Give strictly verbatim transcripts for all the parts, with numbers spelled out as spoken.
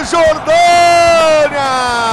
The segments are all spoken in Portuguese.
Jordânia!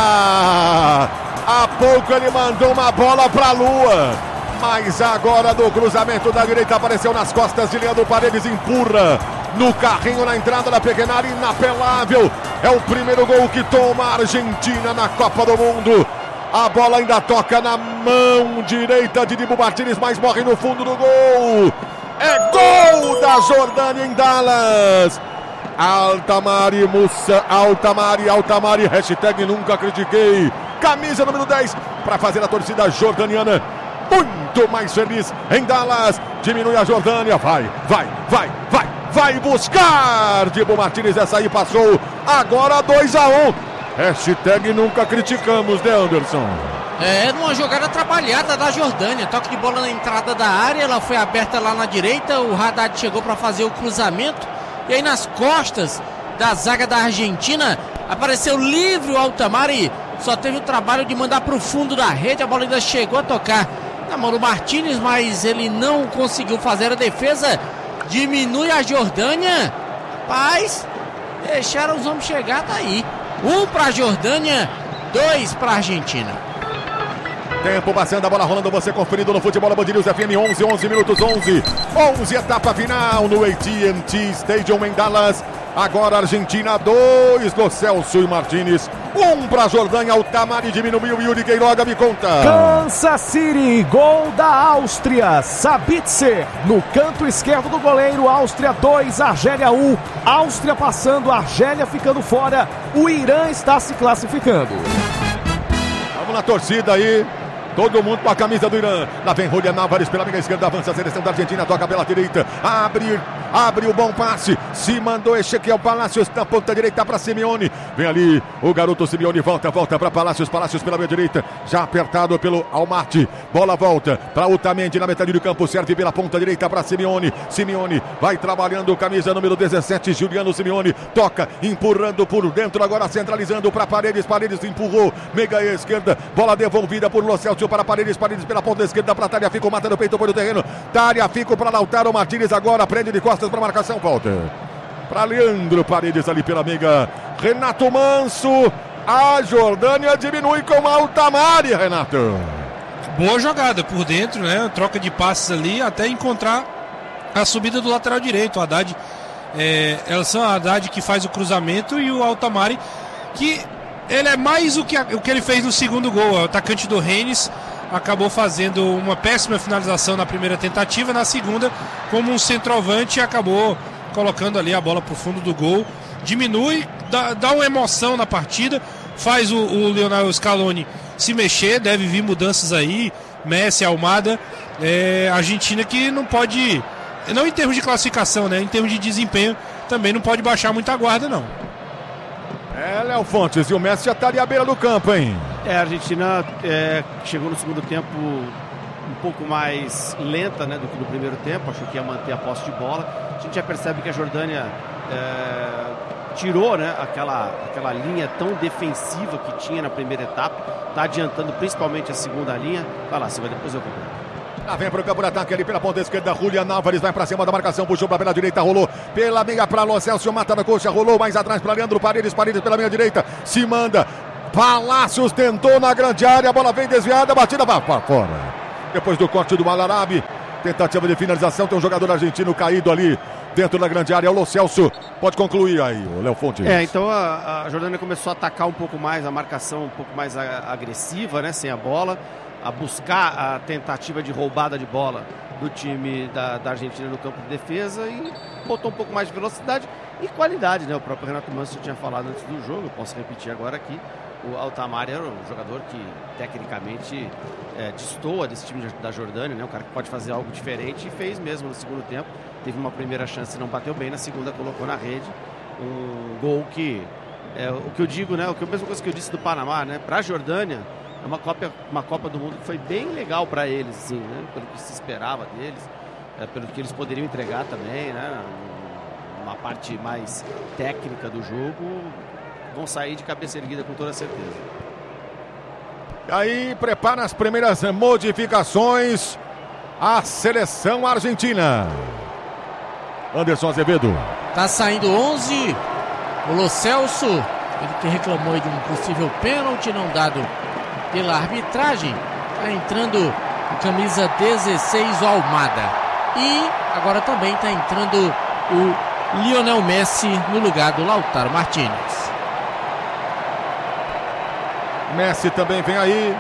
Há pouco ele mandou uma bola pra lua, mas agora do cruzamento da direita apareceu nas costas de Leandro Paredes, empurra no carrinho na entrada da pequena área, inapelável. É o primeiro gol que toma a Argentina na Copa do Mundo. A bola ainda toca na mão direita de Dibu Martínez, mas morre no fundo do gol. É gol da Jordânia em Dallas. Altamari Musa, Altamari, Altamari, hashtag nunca critiquei. Camisa número dez para fazer a torcida jordaniana muito mais feliz em Dallas. Diminui a Jordânia, vai, vai, vai, vai, vai buscar. Dibu Martínez, essa aí passou. Agora dois a um. Hashtag nunca criticamos, né, Anderson? É, numa jogada trabalhada da Jordânia. Toque de bola na entrada da área, ela foi aberta lá na direita. O Haddad chegou para fazer o cruzamento. E aí nas costas da zaga da Argentina apareceu livre o Altamari. Só teve o trabalho de mandar para o fundo da rede. A bola ainda chegou a tocar na mão do Martínez, mas ele não conseguiu fazer a defesa. Diminui a Jordânia. Rapaz, deixaram os homens chegar, tá aí. Um para a Jordânia, dois para a Argentina. Tempo passando, a bola rolando, você conferindo no Futebol Band News F M, onze, onze minutos, onze. onze, etapa final no A T and T Stadium em Dallas. Agora Argentina, dois do Celso e Martínez. Um para a Jordânia, Altamari diminuiu, Yuri Queiroga, me conta. Kansas City, gol da Áustria, Sabitzer no canto esquerdo do goleiro. Áustria dois, Argélia um. Áustria passando, Argélia ficando fora. O Irã está se classificando. Vamos na torcida aí. Todo mundo com a camisa do Irã. Lá vem Julián Álvares pela meia esquerda. Avança a seleção da Argentina. Toca pela direita. Abre, abre o bom passe. Se mandou Ezequiel Palacios na ponta direita para Simeone. Vem ali o garoto Simeone. Volta, volta para Palacios. Palacios pela meia direita. Já apertado pelo Almarti. Bola volta para Otamendi na metade do campo. Serve pela ponta direita para Simeone. Simeone vai trabalhando. Camisa número dezessete. Juliano Simeone. Toca, empurrando por dentro. Agora centralizando para Paredes. Paredes empurrou. Meia esquerda. Bola devolvida por Lo Celso para Paredes, Paredes pela ponta esquerda para Tagliafico, mata no peito, põe no terreno. Tagliafico para Lautaro Martínez, agora prende de costas para marcação, volta para Leandro Paredes ali pela meiga. Renato Manso, a Jordânia diminui com Altamari, Renato. Boa jogada por dentro, né? Troca de passes ali até encontrar a subida do lateral direito. O Haddad, é, elas são a Haddad que faz o cruzamento e o Altamari que ele é mais o que, o que ele fez no segundo gol. O atacante do Rennes acabou fazendo uma péssima finalização na primeira tentativa. Na segunda, como um centroavante, acabou colocando ali a bola para o fundo do gol. Diminui, dá, dá uma emoção na partida. Faz o, o Lionel Scaloni se mexer. Deve vir mudanças aí. Messi, Almada. É, Argentina que não pode... Não em termos de classificação, né? Em termos de desempenho, também não pode baixar muita guarda, não. É, Léo Fontes, e o Messi já está ali à beira do campo, hein? É, a Argentina é, chegou no segundo tempo um pouco mais lenta, né, do que no primeiro tempo. Achou que ia manter a posse de bola. A gente já percebe que a Jordânia é, tirou, né, aquela, aquela linha tão defensiva que tinha na primeira etapa. Está adiantando principalmente a segunda linha. Vai lá, Silva, depois eu compro. Lá vem pro campo de ataque ali pela ponta esquerda. Julián Álvares vai pra cima da marcação. Puxou pra pela direita, rolou pela meia pra Lo Celso. Mata na coxa, rolou mais atrás pra Leandro Paredes. Paredes pela meia direita. Se manda. Palácios tentou na grande área. A bola vem desviada. Batida vai pra fora. Depois do corte do Malarabi. Tentativa de finalização. Tem um jogador argentino caído ali dentro da grande área. O Lo Celso pode concluir aí, o Léo Fontes. É, então a, a Jordânia começou a atacar um pouco mais. A marcação um pouco mais a, agressiva, né? Sem a bola. A buscar a tentativa de roubada de bola do time da, da Argentina no campo de defesa e botou um pouco mais de velocidade e qualidade, né? O próprio Renato Manso tinha falado antes do jogo, eu posso repetir agora aqui, o Altamari era um jogador que tecnicamente é, destoa desse time da Jordânia, né? Um cara que pode fazer algo diferente e fez mesmo no segundo tempo. Teve uma primeira chance e não bateu bem, na segunda colocou na rede um gol que, é, o que eu digo, né? A mesma coisa que eu disse do Panamá, né? Para a Jordânia, é uma Copa, uma Copa do Mundo que foi bem legal para eles, sim, né? Pelo que se esperava deles, é, pelo que eles poderiam entregar também, né? Uma parte mais técnica do jogo, vão sair de cabeça erguida com toda certeza. Aí prepara as primeiras modificações a seleção argentina. Anderson Azevedo. Tá saindo onze. O Lo Celso Ele que reclamou aí de um possível pênalti não dado pela arbitragem. Está entrando o camisa dezesseis, o Almada. E agora também está entrando o Lionel Messi no lugar do Lautaro Martínez. Messi também vem aí.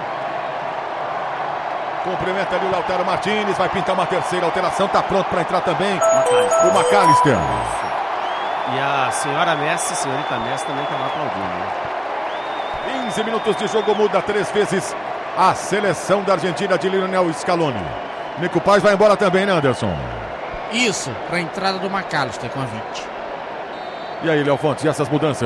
Cumprimenta ali o Lautaro Martínez. Vai pintar uma terceira alteração. Está pronto para entrar também McAllister. o McAllister. E a senhora Messi, senhorita Messi também está lá aplaudindo. Né? quinze minutos de jogo, muda três vezes a seleção da Argentina de Lionel Scaloni. Nico Paz vai embora também, né, Anderson? Isso, para a entrada do McAllister com a vinte. E aí, Léo Fontes, e essas mudanças?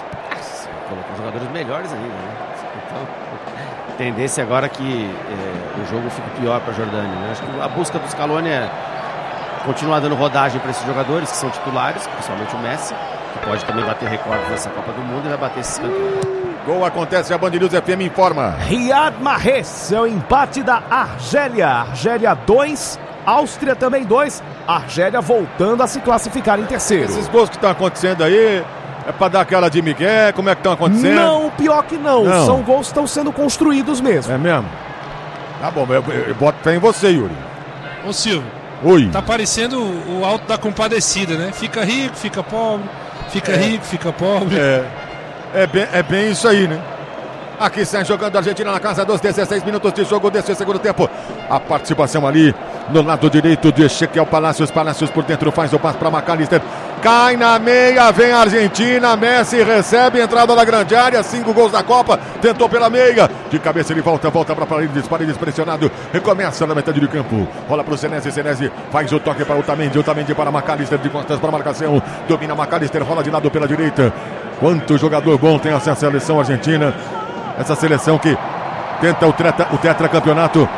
Colocou jogadores melhores ainda, né? Então, a tendência agora é que é, o jogo fique pior para a Jordânia, né? Acho que a busca do Scaloni é continuar dando rodagem para esses jogadores que são titulares, principalmente o Messi, que pode também bater recordes nessa Copa do Mundo e vai bater esses campeões. Gol acontece, a Band News F M informa. Riyad Mahrez é o empate da Argélia. Argélia dois, Áustria também dois. Argélia voltando a se classificar em terceiro. Esses gols que estão acontecendo aí, é para dar aquela de Miguel, como é que estão acontecendo? Não, pior que não. não. São gols que estão sendo construídos mesmo. É mesmo? Tá bom, eu, eu, eu boto fé em você, Yuri. Ô Silvio, Oi. tá parecendo o Alto da Compadecida, né? Fica rico, fica pobre, fica é. rico, fica pobre. É. É bem, é bem isso aí, né? Aqui sai jogando a Argentina na casa dos dezesseis minutos de jogo desse segundo tempo. A participação ali no lado direito de Ezequiel Palacios. Palacios por dentro faz o passe para McAllister. Cai na meia, vem a Argentina. Messi recebe, entrada na grande área. Cinco gols da Copa. Tentou pela meia. De cabeça ele volta, volta para Paredes. Paredes pressionado. Recomeça na metade do campo. Rola para o Senesi. Senesi faz o toque para o Otamendi. Otamendi para McAllister. De costas para a marcação. Domina McAllister. Rola de lado pela direita. Quanto jogador bom tem essa seleção argentina. Essa seleção que tenta o, treta, o tetracampeonato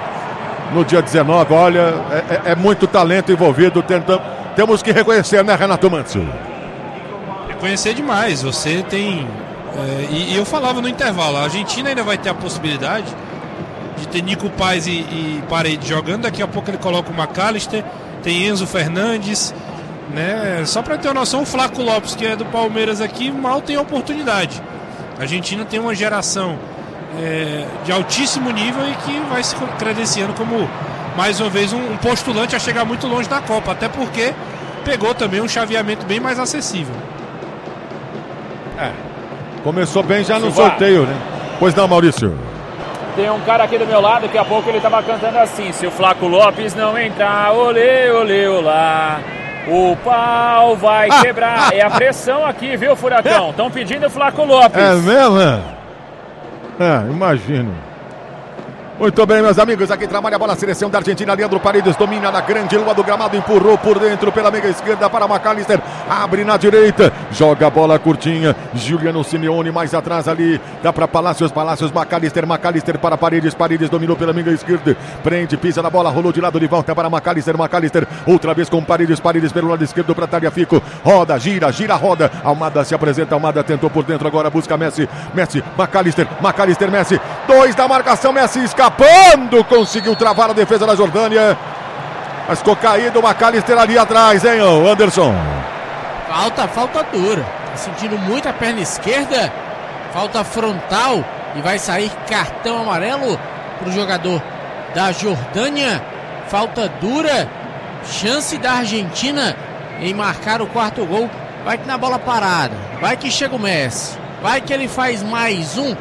no dia dezenove. Olha, é, é, é muito talento envolvido. Tenta, temos que reconhecer, né, Renato Manso? Reconhecer demais. Você tem... É, e, e eu falava no intervalo, a Argentina ainda vai ter a possibilidade de ter Nico Paz e, e Paredes jogando. Daqui a pouco ele coloca o McAllister. Tem Enzo Fernandes, né? Só para ter uma noção, o Flaco Lopes, que é do Palmeiras aqui, mal tem oportunidade. A Argentina tem uma geração é, de altíssimo nível e que vai se credenciando como, mais uma vez, um, um postulante a chegar muito longe da Copa, até porque pegou também um chaveamento bem mais acessível. É, começou bem já no sorteio, né? Pois não, Maurício? Tem um cara aqui do meu lado, daqui a pouco ele estava cantando assim: se o Flaco Lopes não entrar, olê, olê, olá, o pau vai quebrar. É a pressão aqui, viu, Furacão? Estão pedindo o Flaco Lopes. É mesmo, é? É, imagino. Muito bem, meus amigos, aqui trabalha a bola, a seleção da Argentina. Leandro Paredes domina na grande lua do gramado, empurrou por dentro pela meia esquerda para McAllister, abre na direita, joga a bola curtinha, Juliano Simeone mais atrás ali, dá para Palacios, Palacios, McAllister, McAllister para Paredes, Paredes dominou pela meia esquerda, prende, pisa na bola, rolou de lado de volta para McAllister, McAllister, outra vez com Paredes, Paredes pelo lado esquerdo para Tagliafico, roda, gira, gira, roda, Almada se apresenta, Almada tentou por dentro, agora busca Messi, Messi, McAllister, McAllister, Messi, dois da marcação, Messi escapando, conseguiu travar a defesa da Jordânia, mas ficou caído o McAllister ali atrás, hein, Anderson? Falta, falta dura, tá sentindo muito a perna esquerda, falta frontal e vai sair cartão amarelo para o jogador da Jordânia, falta dura, chance da Argentina em marcar o quarto gol, vai que na bola parada, vai que chega o Messi, vai que ele faz mais um.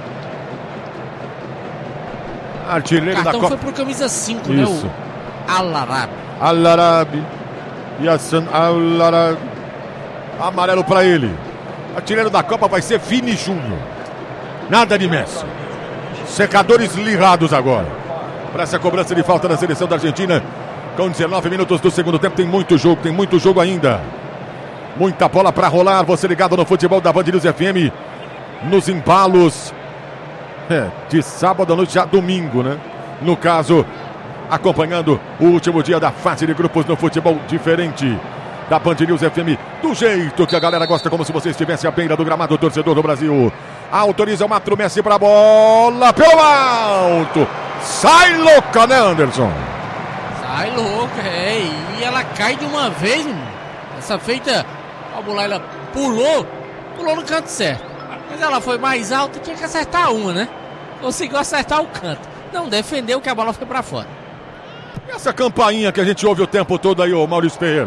Artilheiro o cartão da foi pro camisa cinco, né? O Al-Arabi. Al-Arabi. Yassan Al-Arabi. Amarelo para ele. Artilheiro da Copa vai ser Vini Júnior. Nada de Messi. Secadores lirados agora. Para essa cobrança de falta da seleção da Argentina. Com dezenove minutos do segundo tempo. Tem muito jogo, tem muito jogo ainda. Muita bola para rolar. Você ligado no futebol da Band News F M. Nos embalos. É, de sábado à noite, já domingo, né? No caso, acompanhando o último dia da fase de grupos no futebol diferente da Band News F M, do jeito que a galera gosta, como se você estivesse à beira do gramado, torcedor do Brasil. Autoriza o Matro Messi para a bola, pelo alto. Sai louca, né, Anderson? Sai louca, é, e ela cai de uma vez, essa feita, a bola ela pulou pulou no canto certo. Mas ela foi mais alta, tinha que acertar uma, né? Conseguiu acertar o canto. Não defendeu que a bola foi pra fora. E essa campainha que a gente ouve o tempo todo aí, ô Maurício Ferreira?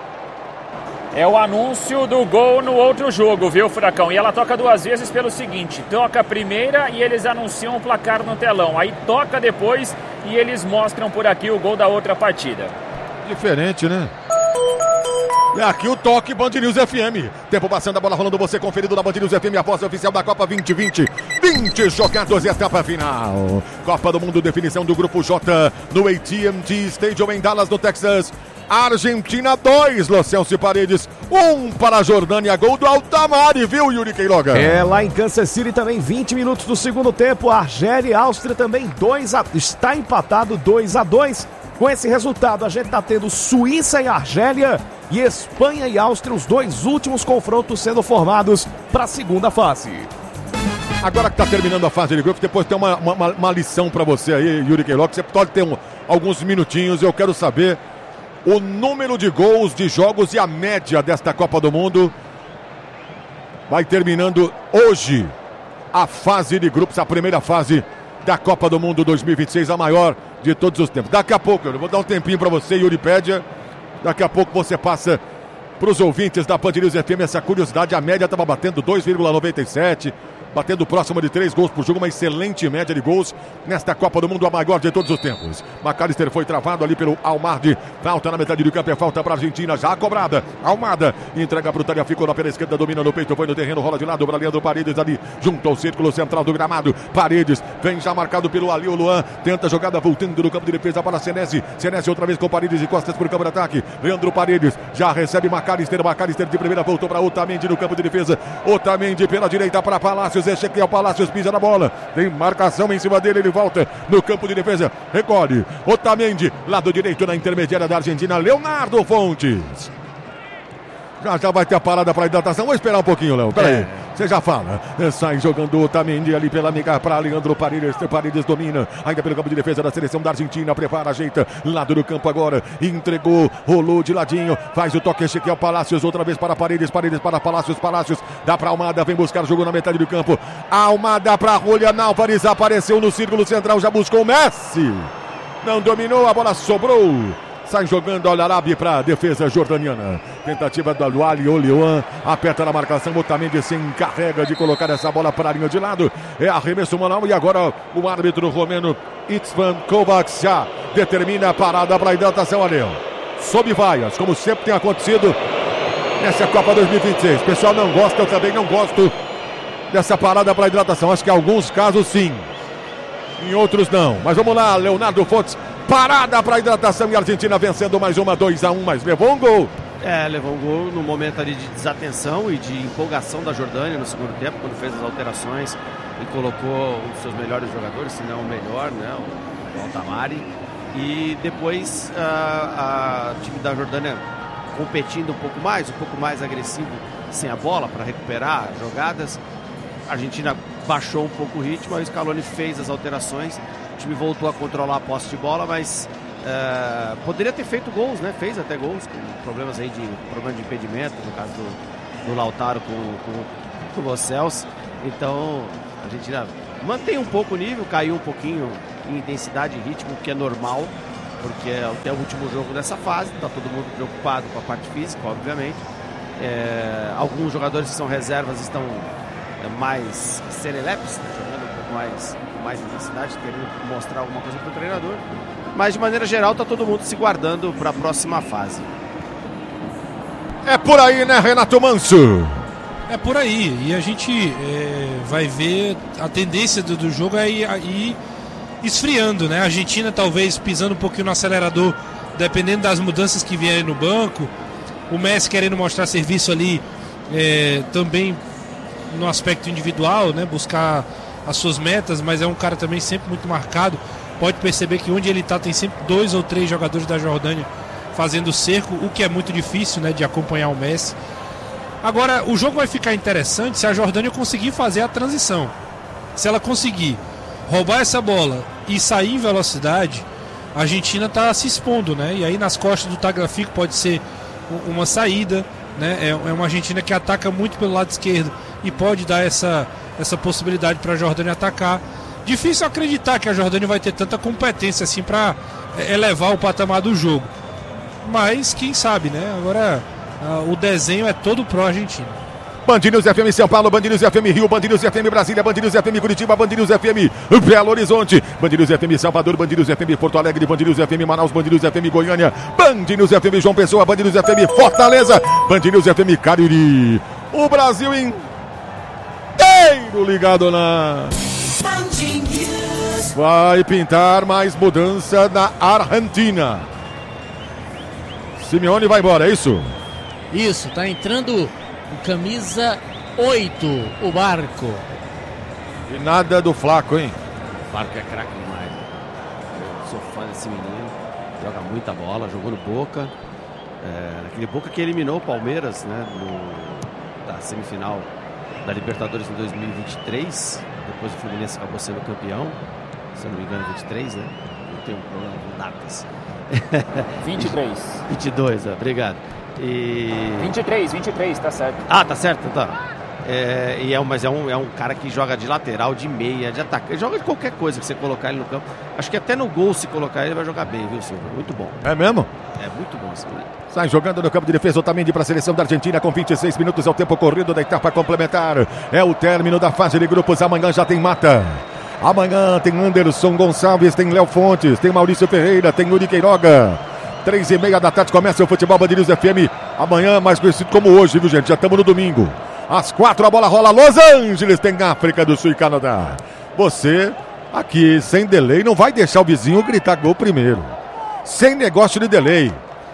É o anúncio do gol no outro jogo, viu, Furacão? E ela toca duas vezes pelo seguinte: toca a primeira e eles anunciam o placar no telão. Aí toca depois e eles mostram por aqui o gol da outra partida. Diferente, né? E aqui o toque Band News F M. Tempo passando, a bola rolando, você conferido na Band News F M, a voz oficial da Copa vinte vinte. vinte jogados e etapa final. Copa do Mundo, definição do Grupo J no A T and T Stadium em Dallas, no Texas. Argentina dois, Lo Celso Paredes, um para a Jordânia, gol do Altamari, viu, Yuri Queiroga? É, lá em Kansas City também, vinte minutos do segundo tempo, Argélia e Áustria também dois a... está empatado dois a dois. Com esse resultado, a gente está tendo Suíça e Argélia e Espanha e Áustria, os dois últimos confrontos sendo formados para a segunda fase. Agora que está terminando a fase de grupos, depois tem uma, uma, uma lição para você aí, Yuri Queiroga, você pode ter um, alguns minutinhos, eu quero saber o número de gols, de jogos e a média desta Copa do Mundo. Vai terminando hoje a fase de grupos, a primeira fase da Copa do Mundo dois mil e vinte e seis, a maior de todos os tempos. Daqui a pouco, eu vou dar um tempinho para você, Yuripédia. Daqui a pouco você passa para os ouvintes da Band News F M essa curiosidade. A média estava batendo dois vírgula noventa e sete. Batendo próximo de três gols por jogo, uma excelente média de gols nesta Copa do Mundo, a maior de todos os tempos. McAllister foi travado ali pelo Almardi. Falta na metade do campo, é falta para a Argentina, já cobrada. Almada entrega para o Tagliafico na pela esquerda, domina no peito, foi no terreno, rola de lado para Leandro Paredes ali, junto ao círculo central do gramado. Paredes vem já marcado pelo Aliou Luan, tenta a jogada voltando no campo de defesa para Senesi. Senesi outra vez com Paredes e costas para o campo de ataque. Leandro Paredes já recebe McAllister. McAllister de primeira voltou para Otamendi no campo de defesa. Otamendi pela direita para Palácios. Ezequiel Palácios pisa na bola, tem marcação em cima dele, ele volta no campo de defesa, recolhe Otamendi, lado direito na intermediária da Argentina, Leonardo Fontes. Já já vai ter a parada para hidratação. Vou esperar um pouquinho, Léo. Peraí. É. Você já fala. Sai jogando o Otamendi ali pela amiga para Leandro Paredes. Paredes domina. Ainda pelo campo de defesa da seleção da Argentina. Prepara, ajeita. Lado do campo agora. Entregou. Rolou de ladinho. Faz o toque. Ezequiel Palácios. Outra vez para Paredes. Paredes para Palácios. Palácios. Dá para Almada. Vem buscar o jogo na metade do campo. Almada para Julián Álvares. Apareceu no círculo central. Já buscou o Messi. Não dominou. A bola sobrou. Sai jogando o Al-Arabi para a defesa jordaniana. Tentativa do Aliou Luan. Aperta na marcação. Otamendi se encarrega de colocar essa bola para a linha de lado. É arremesso manual. E agora o árbitro romeno Itzvan Kovacs já determina a parada para a hidratação ali. Sob vaias, como sempre tem acontecido nessa Copa dois mil e vinte e seis. O pessoal não gosta, eu também não gosto dessa parada para a hidratação. Acho que em alguns casos sim. Em outros não. Mas vamos lá, Leonardo Fontes. Parada para a hidratação e a Argentina vencendo mais uma, dois a um, mas levou um gol. É, levou um gol no momento ali de desatenção e de empolgação da Jordânia no segundo tempo, quando fez as alterações e colocou um dos seus melhores jogadores, se não o melhor, né, o Altamari. E depois a, a time da Jordânia competindo um pouco mais, um pouco mais agressivo sem a bola para recuperar jogadas. A Argentina baixou um pouco o ritmo, aí o Scaloni fez as alterações. O time voltou a controlar a posse de bola, mas uh, poderia ter feito gols, né? Fez até gols, com problemas aí de problema de impedimento, no caso do, do Lautaro com, com, com o Lo Celso. Então a Argentina mantém um pouco o nível, caiu um pouquinho em intensidade e ritmo, que é normal, porque é o último jogo dessa fase, está todo mundo preocupado com a parte física, obviamente. É, alguns jogadores que são reservas estão é, mais serelepes, né? Jogando um pouco mais, mais intensidade, querendo mostrar alguma coisa para o treinador. Mas de maneira geral está todo mundo se guardando para a próxima fase. É por aí, né, Renato Manso? É por aí, e a gente é, vai ver a tendência do, do jogo é ir, ir esfriando, né? A Argentina talvez pisando um pouquinho no acelerador, dependendo das mudanças que vierem no banco. O Messi querendo mostrar serviço ali é, também no aspecto individual, né? Buscar as suas metas, mas é um cara também sempre muito marcado. Pode perceber que onde ele está tem sempre dois ou três jogadores da Jordânia fazendo cerco, o que é muito difícil, né, de acompanhar o Messi. Agora, o jogo vai ficar interessante se a Jordânia conseguir fazer a transição. Se ela conseguir roubar essa bola e sair em velocidade, a Argentina está se expondo, né? E aí nas costas do Tagliafico pode ser uma saída, né? É, é uma Argentina que ataca muito pelo lado esquerdo e pode dar essa, essa possibilidade para a Jordânia atacar. Difícil acreditar que a Jordânia vai ter tanta competência assim para elevar o patamar do jogo. Mas quem sabe, né? Agora uh, o desenho é todo pró-Argentina. Band News F M São Paulo, Band News F M Rio, Band News F M Brasília, Band News F M Curitiba, Band News F M Belo Horizonte, Band News F M Salvador, Band News F M Porto Alegre, Band News F M Manaus, Band News F M Goiânia, Band News F M João Pessoa, Band News F M Fortaleza, Band News F M Cariri. O Brasil inteiro ligado na... Vai pintar mais mudança na Argentina. Simeone vai embora, é isso? Isso, tá entrando o camisa oito, o Barco. E nada do Flaco, hein? O Barco é craque demais. Eu sou fã desse menino. Joga muita bola, jogou no Boca. É, aquele Boca que eliminou o Palmeiras, né? No, da semifinal da Libertadores em dois mil e vinte e três. Depois o Fluminense acabou sendo campeão. Se eu não me engano, vinte e três, né? Não tem um problema com datas. vinte e três. vinte e dois, ó, obrigado. E... vinte e três, vinte e três, tá certo. Ah, tá certo, tá. É, e é, mas é um, é um cara que joga de lateral, de meia, de ataque. Ele joga de qualquer coisa que você colocar ele no campo. Acho que até no gol, se colocar ele, vai jogar bem, viu, Silvio? Muito bom. É mesmo? É muito bom esse menino. Sai jogando no campo de defesa Otamendi para a seleção da Argentina com vinte e seis minutos. É o tempo corrido da etapa complementar. É o término da fase de grupos. Amanhã já tem mata. Amanhã tem Anderson Gonçalves, tem Léo Fontes, tem Maurício Ferreira, tem Yuri Queiroga. Três e meia da tarde começa o Futebol Band News F M. Amanhã, mais conhecido como hoje, viu, gente? Já estamos no domingo. Às quatro a bola rola. Los Angeles tem África do Sul e Canadá. Você, aqui, sem delay, não vai deixar o vizinho gritar gol primeiro. Sem negócio de delay.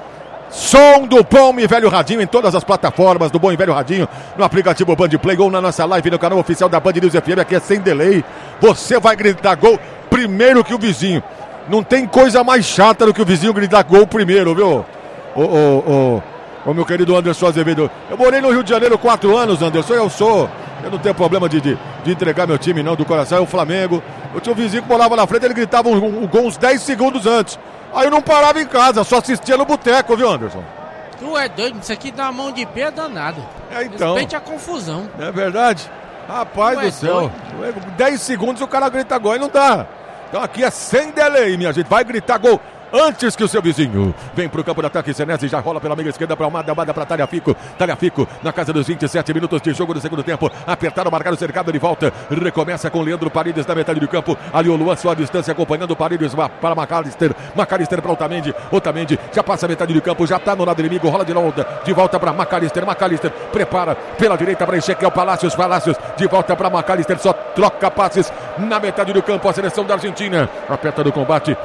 Som do Bom e Velho Radinho em todas as plataformas do Bom e Velho Radinho, no aplicativo Band Play ou na nossa live no canal oficial da Band News F M, aqui é sem delay. Você vai gritar gol primeiro que o vizinho. Não tem coisa mais chata do que o vizinho gritar gol primeiro, viu? Ô, ô, ô, ô meu querido Anderson Azevedo. Eu morei no Rio de Janeiro quatro anos, Anderson, eu sou... Eu não tenho problema de, de, de entregar meu time não, do coração, é o Flamengo. Eu tinha um vizinho que morava na frente, ele gritava o um, um gol uns dez segundos antes. Aí eu não parava em casa, só assistia no boteco, viu, Anderson? Tu é doido, isso aqui dá uma mão de pé danado. É, então. Respeite a confusão. É verdade? Rapaz Tu do é céu. dez segundos o cara grita gol e não dá. Então aqui é sem delay, minha gente. Vai gritar gol antes que o seu vizinho. Vem pro campo de ataque, Senesi já rola pela meia esquerda para Almada, Almada para Tagliafico. Tagliafico na casa dos vinte e sete minutos de jogo do segundo tempo. Apertaram, marcaram o cercado de volta. Recomeça com Leandro Paredes na metade do campo. Ali o Luan, sua distância, acompanhando o Paredes para McAllister. McAllister para Otamendi. Otamendi já passa a metade do campo, já tá no lado inimigo. Rola de volta, de volta para McAllister. McAllister prepara pela direita para Ezequiel Palacios. Palacios de volta para McAllister. Só troca passes na metade do campo. A seleção da Argentina aperta no combate.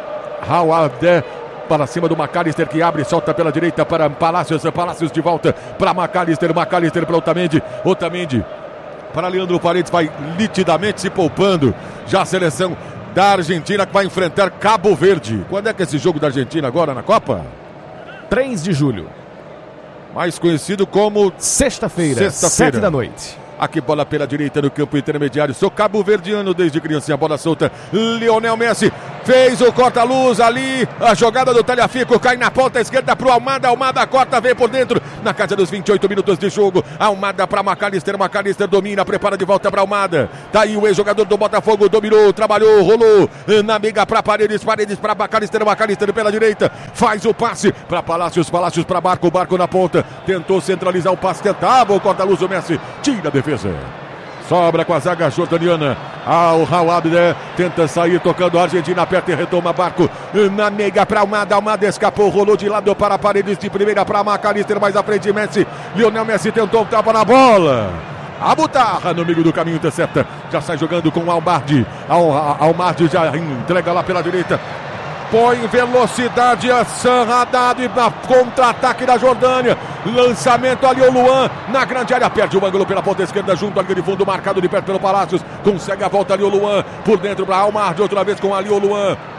Hawade para cima do McAllister, que abre e solta pela direita para Palacios. Palacios de volta para McAllister. McAllister para Otamendi. Otamendi para Leandro Paredes. Vai nitidamente se poupando. Já a seleção da Argentina que vai enfrentar Cabo Verde. Quando é que é esse jogo da Argentina agora na Copa? três de julho. Mais conhecido como Sexta-feira, Sexta-feira. sete da noite. Aqui bola pela direita no campo intermediário. Sou cabo-verdiano desde criança. Bola solta. Lionel Messi fez o corta-luz ali. A jogada do Tagliafico cai na ponta esquerda pro Almada. Almada corta, vem por dentro. Na casa dos vinte e oito minutos de jogo. Almada para McAllister. McAllister domina, prepara de volta para Almada. Tá aí o ex-jogador do Botafogo. Dominou, trabalhou, rolou. Na amiga para Paredes. Paredes para McAllister. McAllister pela direita. Faz o passe para Palacios. Palacios para Barco. Barco na ponta. Tentou centralizar o passe. Tentava o corta-luz. O Messi tira a defesa. Sobra com a zaga jordaniana. Ah, o Hawab, né? Tenta sair tocando a Argentina, aperta e retoma Barco. Na meiga para Almada. Almada escapou, rolou de lado para Paredes. De primeira para McAllister, mais à frente Messi. Lionel Messi tentou, tava na bola. A Butarra no meio do caminho intercepta. Já sai jogando com o Almardi. Al, Almardi já entrega lá pela direita. Põe velocidade a San Haddad e contra-ataque da Jordânia. Lançamento ali o Luan na grande área. Perde o ângulo pela ponta esquerda junto à linha de fundo. Marcado de perto pelo Palacios. Consegue a volta ali o Luan. Por dentro para Almar. De outra vez com ali o Luan.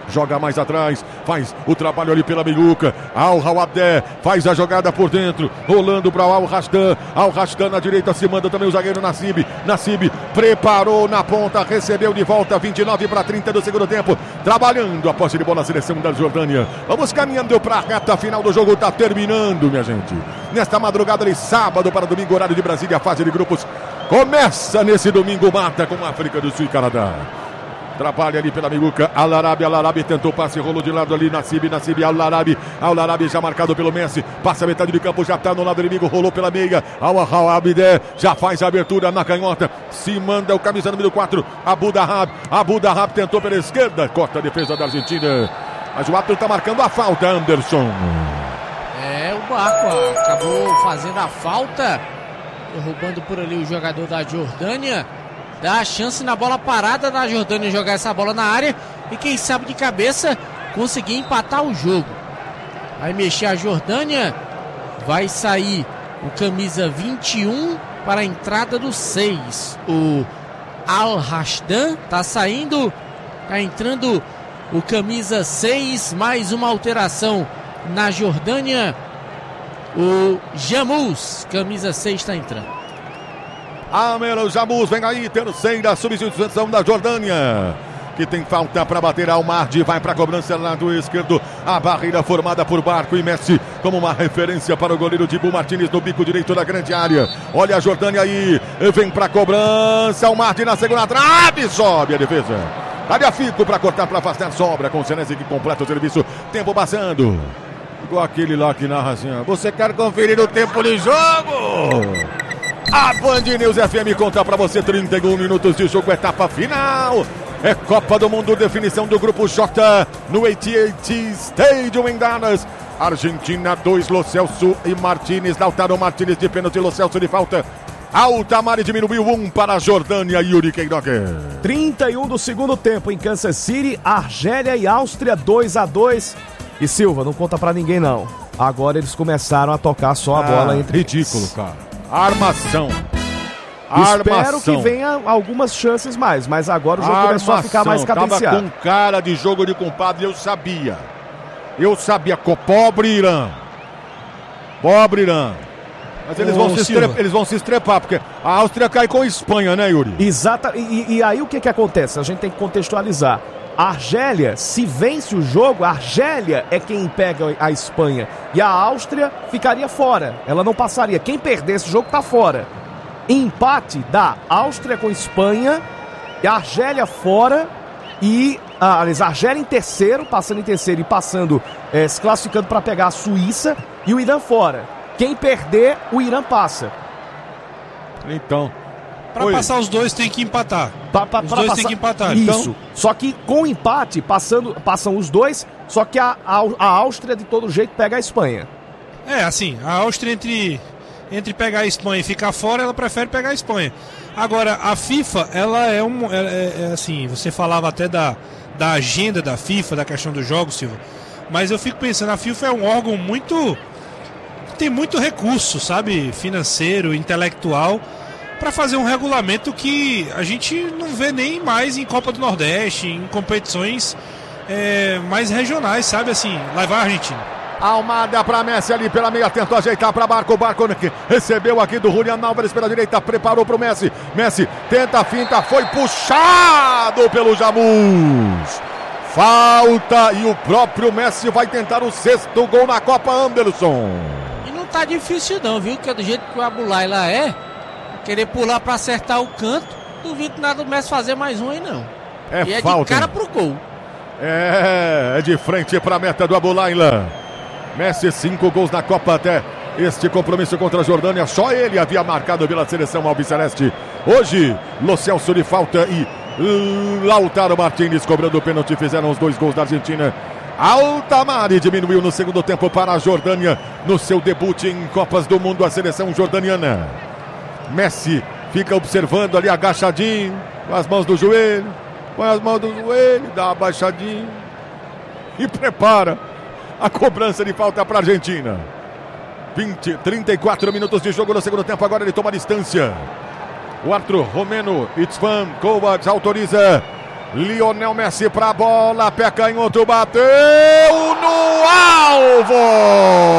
joga mais atrás, faz o trabalho ali pela meiuca. Al-Hawadé faz a jogada por dentro, rolando para o Al-Rastan. Al-Rastan na direita, se manda também o zagueiro Nassib. Nassib preparou na ponta, recebeu de volta, vinte e nove para trinta do segundo tempo. Trabalhando a posse de bola, a seleção da Jordânia. Vamos caminhando para a reta final do jogo, tá terminando, minha gente. Nesta madrugada de sábado para domingo, horário de Brasília, a fase de grupos começa nesse domingo, mata com a África do Sul e Canadá. Trabalha ali pela meiuca, Al-Arabi, Al-Arabi tentou passe, rolou de lado ali, Nassib, Nassib, Al-Arabi, Al-Arabi já marcado pelo Messi, passa a metade de campo, já tá no lado inimigo, rolou pela meia, Al-Hawadé já faz a abertura na canhota, se manda o camisa número quatro, Abu Dahab, Abu Dahab tentou pela esquerda, corta a defesa da Argentina, mas o árbitro tá marcando a falta, Anderson. É, o Barco acabou fazendo a falta, derrubando por ali o jogador da Jordânia. Dá a chance na bola parada da Jordânia jogar essa bola na área e quem sabe de cabeça conseguir empatar o jogo. Vai mexer a Jordânia, vai sair o camisa vinte e um para a entrada do seis. O Al-Rastan tá saindo, tá entrando o camisa seis, mais uma alteração na Jordânia. O Jamuz, camisa seis, está entrando. Amelo Jamuz, vem aí, terceira substituição da Jordânia, que tem falta para bater. Al-Mahdi vai para a cobrança lado esquerdo, a barreira formada por Barco e Messi como uma referência para o goleiro Dibu Martínez no bico direito da grande área. Olha a Jordânia aí, vem para a cobrança, Al-Mahdi na segunda trave, sobe a defesa. Área Fico para cortar, para afastar, sobra com o Senesi que completa o serviço, tempo passando. Igual aquele lá que narra assim, ó, você quer conferir o tempo de jogo? A Band News F M conta pra você trinta e um minutos de jogo, etapa final. É Copa do Mundo, definição do grupo J no A T and T Stadium em Dallas. Argentina dois, Lo Celso e Martínez. Lautaro Martínez de pênalti, Lo Celso de falta. Altamari diminuiu um para a Jordânia, Yuri Queiroga. trinta e um do segundo tempo em Kansas City, Argélia e Áustria dois a dois. E Silva, não conta pra ninguém não. Agora eles começaram a tocar só a ah, bola entre ridículo, eles. Cara. Armação. Espero Armação. que venha algumas chances mais, mas agora o jogo Armação. começou a ficar mais cadenciado. Tava com cara de jogo de compadre, eu sabia. Eu sabia, com pobre Irã. Pobre Irã. Mas eles, Ô, vão se estrepar, eles vão se estrepar, porque a Áustria cai com a Espanha, né, Yuri? Exato. E, e aí o que que acontece? A gente tem que contextualizar. A Argélia, se vence o jogo, a Argélia é quem pega a Espanha. E a Áustria ficaria fora. Ela não passaria. Quem perder esse jogo tá fora. Empate da Áustria com Espanha, e a Argélia fora e a, a Argélia em terceiro, passando em terceiro e passando, é, se classificando para pegar a Suíça, e o Irã fora. Quem perder, o Irã passa. Então... Para passar os dois tem que empatar. Pa, pa, os dois passar... tem que empatar. Isso. Então... Só que com empate, passando, passam os dois, só que a, a, a Áustria de todo jeito pega a Espanha. É, assim, a Áustria entre, entre pegar a Espanha e ficar fora, ela prefere pegar a Espanha. Agora, a FIFA, ela é um... É, é, é assim, você falava até da, da agenda da FIFA, da questão dos jogos, Silva. Mas eu fico pensando, a FIFA é um órgão muito... tem muito recurso, sabe? Financeiro, intelectual, para fazer um regulamento que a gente não vê nem mais em Copa do Nordeste, em competições é, mais regionais, sabe? Assim, lá vai a Argentina. Almada para Messi ali pela meia, tentou ajeitar para Barco, Barco recebeu aqui do Julián Álvares pela direita, preparou para o Messi, Messi tenta a finta, foi puxado pelo Jamuz. Falta e o próprio Messi vai tentar o sexto gol na Copa, Anderson. E não tá difícil não, viu? Que é do jeito que o Abulai lá é, querer pular para acertar o canto, duvido nada do Messi fazer mais um aí não. É e é falta, de cara hein? pro gol. É, é de frente para a meta do Abulaila. Messi, cinco gols na Copa até este compromisso contra a Jordânia. Só ele havia marcado pela seleção albiceleste. Hoje, Lo Celso de falta e Lautaro Martínez cobrando o pênalti. Fizeram os dois gols da Argentina. Altamari diminuiu no segundo tempo para a Jordânia. No seu debut em Copas do Mundo, a seleção jordaniana. Messi fica observando ali agachadinho, com as mãos do joelho. Põe as mãos do joelho, dá uma baixadinha e prepara a cobrança de falta para a Argentina. vinte, trinta e quatro minutos de jogo no segundo tempo. Agora ele toma a distância. O árbitro romeno Itzvan Kovacs autoriza Lionel Messi pra bola, pé canhoto, bateu no alvo!